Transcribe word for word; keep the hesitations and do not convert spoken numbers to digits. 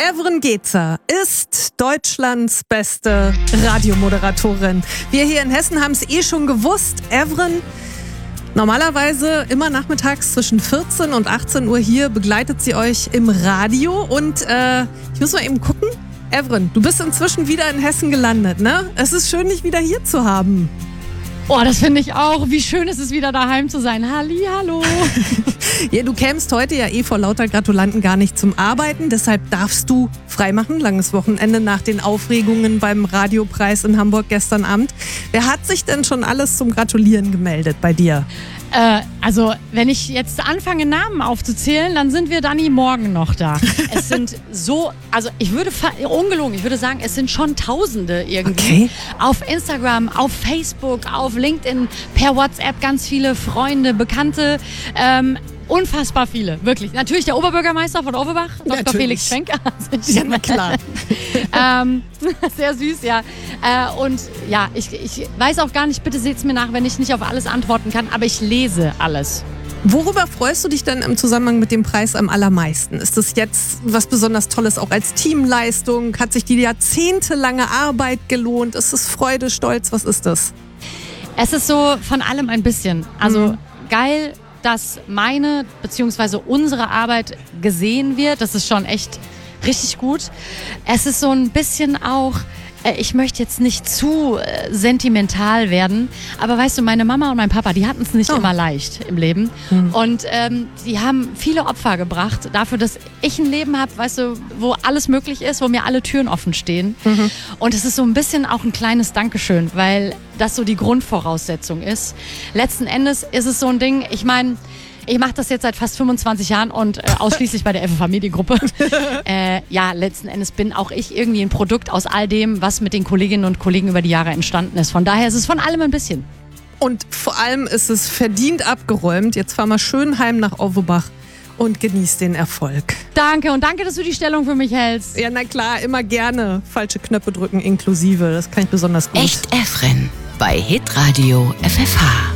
Evren Gezer ist Deutschlands beste Radiomoderatorin. Wir hier in Hessen haben es eh schon gewusst. Evren, normalerweise immer nachmittags zwischen vierzehn und achtzehn Uhr hier begleitet sie euch im Radio. Und äh, ich muss mal eben gucken. Evren, du bist inzwischen wieder in Hessen gelandet, ne? Es ist schön, dich wieder hier zu haben. Oh, das finde ich auch. Wie schön ist es, wieder daheim zu sein. Halli, hallo. Ja, du kämst heute ja eh vor lauter Gratulanten gar nicht zum Arbeiten. Deshalb darfst du freimachen. Langes Wochenende nach den Aufregungen beim Radiopreis in Hamburg gestern Abend. Wer hat sich denn schon alles zum Gratulieren gemeldet bei dir? Äh, also, wenn ich jetzt anfange, Namen aufzuzählen, dann sind wir Dani morgen noch da. Es sind so, also ich würde, ungelogen, ich würde sagen, es sind schon Tausende irgendwie. Okay. Auf Instagram, auf Facebook, auf LinkedIn, per WhatsApp ganz viele Freunde, Bekannte, ähm, unfassbar viele, wirklich. Natürlich der Oberbürgermeister von Overbach, Doktor Natürlich. Felix Schwenker. Ja, na klar. ähm, sehr süß, ja. Äh, und ja, ich, ich weiß auch gar nicht, bitte seht's mir nach, wenn ich nicht auf alles antworten kann, aber ich lese alles. Worüber freust du dich denn im Zusammenhang mit dem Preis am allermeisten? Ist das jetzt was besonders Tolles auch als Teamleistung? Hat sich die jahrzehntelange Arbeit gelohnt? Ist es Freude, Stolz? Was ist das? Es ist so von allem ein bisschen. Also Mhm. geil, dass meine bzw. unsere Arbeit gesehen wird. Das ist schon echt richtig gut. Es ist so ein bisschen auch, äh, ich möchte jetzt nicht zu äh, sentimental werden, aber weißt du, meine Mama und mein Papa, die hatten es nicht Oh. immer leicht im Leben. Mhm. Und ähm, die haben viele Opfer gebracht dafür, dass ich ein Leben habe, weißt du, wo alles möglich ist, wo mir alle Türen offen stehen. Mhm. Und es ist so ein bisschen auch ein kleines Dankeschön, weil das so die Grundvoraussetzung ist. Letzten Endes ist es so ein Ding, ich meine, ich mache das jetzt seit fast fünfundzwanzig Jahren und äh, ausschließlich bei der F F Familiengruppe. äh, ja, letzten Endes bin auch ich irgendwie ein Produkt aus all dem, was mit den Kolleginnen und Kollegen über die Jahre entstanden ist. Von daher ist es von allem ein bisschen. Und vor allem ist es verdient abgeräumt. Jetzt fahr mal schön heim nach Overbach und genieß den Erfolg. Danke und danke, dass du die Stellung für mich hältst. Ja, na klar, immer gerne. Falsche Knöpfe drücken inklusive. Das kann ich besonders gut. Echt Evren bei Hitradio F F H.